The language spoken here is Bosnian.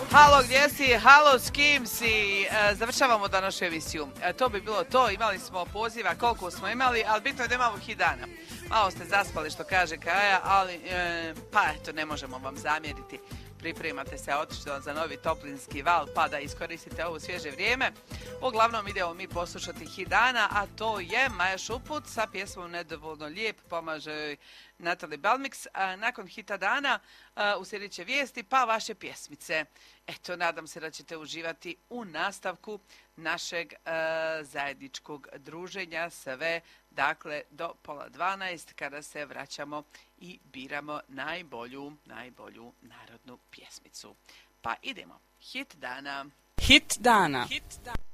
Halo, gdje si? Halo, s kim si? Završavamo današnju emisiju. To bi bilo to. Imali smo poziva koliko smo imali, ali bitno je da imamo hit dana. Malo ste zaspali, što kaže Kaja, ali pa eto, ne možemo vam zamjeriti. Pripremate se otići za novi toplinski val, pa da iskoristite ovo svježe vrijeme. Uglavnom idemo mi poslušati hit dana, a to je Maja Šuput sa pjesmom Nedovoljno lijep, pomaže joj Natalie Balmix. Nakon hita dana uslijedit će vijesti, pa vaše pjesmice. Eto, nadam se da ćete uživati u nastavku našeg zajedničkog druženja, sve, dakle, do 11:30 kada se vraćamo i biramo najbolju narodnu pjesmicu. Pa idemo. Hit dana. Hit dana. Hit dana.